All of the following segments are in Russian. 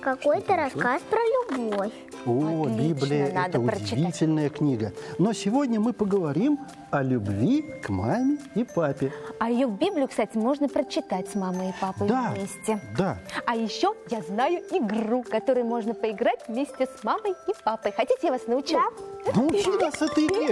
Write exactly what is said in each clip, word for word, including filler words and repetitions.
какой-то рассказ про любовь. О, Отлично, Библия – надо это прочитать. удивительная книга. Но сегодня мы поговорим о любви к маме и папе. А ее в Библию, кстати, можно прочитать с мамой и папой Да, вместе. да. А еще я знаю игру, которую можно поиграть вместе с мамой и папой. Хотите, я вас научу? Да. Научи нас этой игре.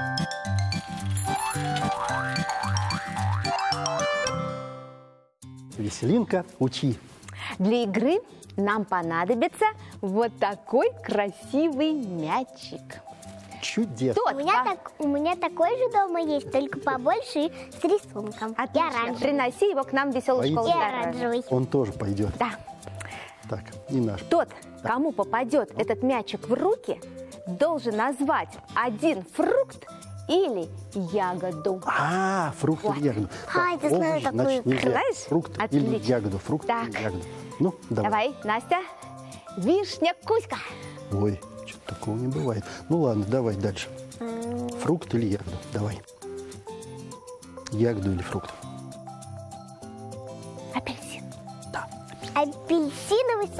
Веселинка, учи. Для игры нам понадобится вот такой красивый мячик. Чудесно. Тот, У меня, а, так, у меня такой же дома есть, только побольше и с рисунком. Я отлично. оранжевый. Приноси его к нам в веселую Пойдем. школу. Я здоровья. оранжевый. Он тоже пойдет. Да. Так, и наш. Тот, кому попадет этот мячик в руки, должен назвать один фрукт или ягоду. А, фрукт Вот. или ягоду. А, Так, я знаю овощ, такую значит, нельзя. Знаешь? Фрукт или Отлично. ягоду. Фрукт Так. или ягоду. Ну, давай. Давай, Настя. Вишня Кузька. Ой, что-то такого не бывает. Ну ладно, давай дальше. Фрукт или ягоду? Давай. Ягоду или фрукт? Апельсин. Апельсиновый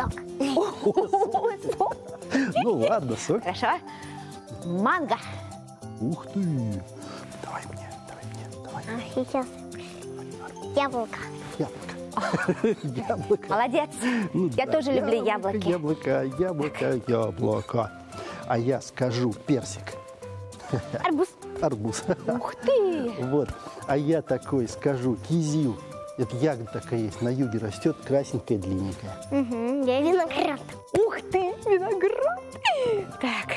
сок. Ну ладно, сок. Хорошо. Манго. Ух ты. Давай мне, давай мне, давай. А сейчас яблоко. Яблоко. Яблоко. Молодец. Ну Я да, тоже люблю яблоки. Яблоко, яблоко, яблоко. А я скажу персик. Арбуз. Арбуз. Ух ты. Вот. А я такой скажу кизил. Это ягода такая есть, на юге растет, красненькая, длинненькая. Угу, я виноград. Ух ты, виноград. Так.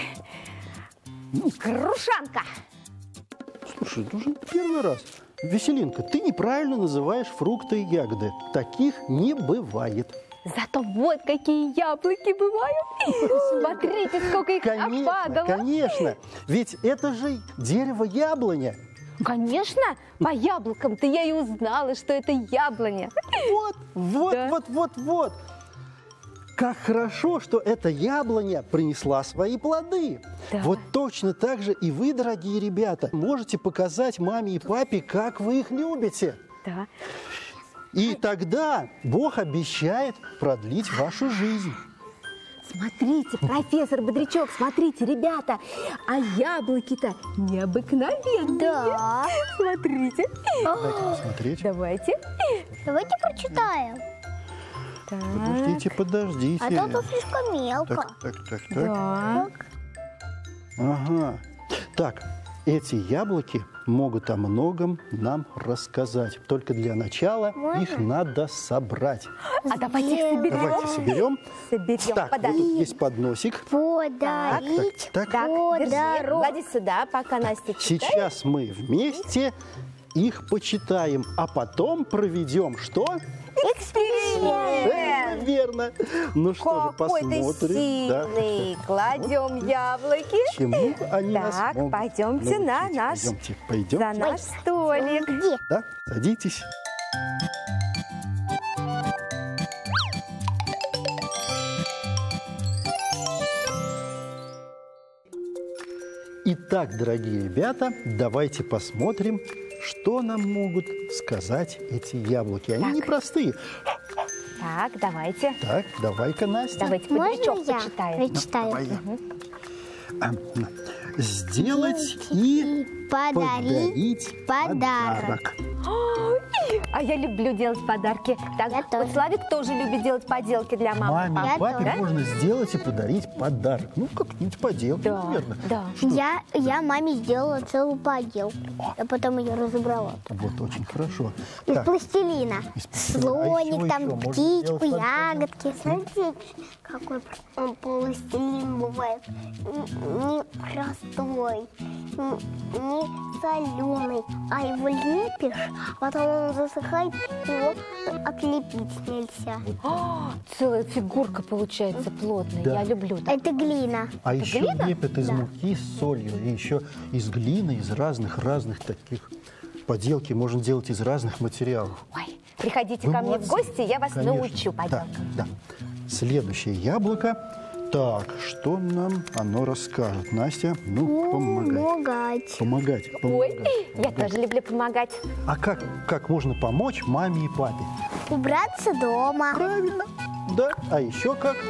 Грушанка. Слушай, это уже первый раз. Веселинка, ты неправильно называешь фрукты и ягоды. Таких не бывает. Зато вот какие яблоки бывают. Смотрите, сколько их Конечно, нападало. конечно. Ведь это же дерево яблоня. Конечно, по яблокам-то я и узнала, что это яблоня. Вот, вот, Да. вот, вот, вот. Как хорошо, что эта яблоня принесла свои плоды. Да. Вот точно так же и вы, дорогие ребята, можете показать маме и папе, как вы их любите. Да. И тогда Бог обещает продлить вашу жизнь. Смотрите, профессор Бодрячок, смотрите, ребята, а яблоки-то необыкновенные. Да. Смотрите. Дайте посмотреть. Давайте. Давайте прочитаем. Так. Подождите, подождите. А то тут слишком мелко. Так, так, так, так. Да. Ага. Так, эти яблоки могут о многом нам рассказать. Только для начала Можно? их надо собрать. А давайте их соберем. Давайте соберем. Соберем Так, вот подарок. тут есть подносик. Подарить. Так, так, Так, держи, Подарок. клади сюда, пока Настя читает. Сейчас мы вместе их почитаем, а потом проведем что? Эксперимент. Верно. Ну что же, Какой ты посмотрим. Да. сильный. Кладем яблоки. Чему они нас Так, могут пойдемте на научить? наш, Пойдемте, за пойдемте. наш столик. Где? Да, садитесь. Итак, дорогие ребята, давайте посмотрим, что нам могут сказать эти яблоки. Они Так. непростые. Так, давайте. Так, давай-ка, Настя. Давайте Можно Бодрячок я почитаем. прочитаю? Давай я. А, на. Сделать и Подарить подарить подарок. подарок. А я люблю делать подарки. Так, Я вот тоже. Славик тоже любит делать поделки для мамы. Маме Я и папе тоже. можно сделать и подарить подарок. Ну, как-нибудь поделку, Да, наверное. да. Что? Я, я маме сделала целую поделку, а потом ее разобрала. Вот, очень хорошо. Из Так, пластилина. Из пластилина. А Слоник, еще, там еще можно птичку, сделать ягодки. Смотрите, какой он пластилин бывает. Н- Не простой, н- не соленый, а его лепишь, потом он засыхает, его отлепить нельзя. О, целая фигурка получается плотная. Да. Я люблю так. Это глина. а это еще глина? лепят из Да. муки с солью, и еще из глины, из разных-разных таких. Поделки можно делать из разных материалов. Ой, приходите Вы ко мне в молодцы. гости, я вас Конечно. научу Да, поделкам. да. Следующее яблоко. Так, что нам оно расскажет? Настя, ну, помогай. Помогать. Помогать, Ой, помогать. я помогать. тоже люблю помогать. А как, как можно помочь маме и папе? Убраться дома. Правильно. Да, а еще как?